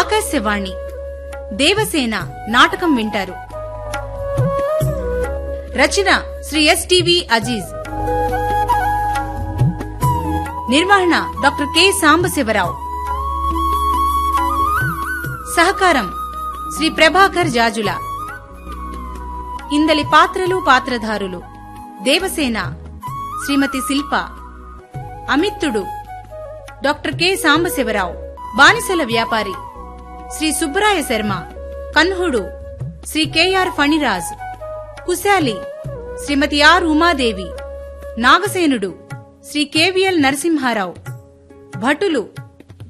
ఆకాశవాణి దేవసేన నాటకం వింటారు. రచన శ్రీ ఎస్టీవీ అజీజ్. నిర్వహణ డాక్టర్ కె సాంబశివరావు. సహకారం శ్రీ ప్రభాకర్ జాజుల. ఇందలి పాత్రలు పాత్రధారులు: దేవసేన శ్రీమతి శిల్ప, అమిత్తుడు డాక్టర్ కె సాంబశివరావు, బానిసల వ్యాపారి Shri Subbaraya Sharma, కన్హుడు Shri KR Phaniraj, Kushali Shrimati are Umadevi, నాగసేనుడు Shri KVL Narasimha Rao, భటులు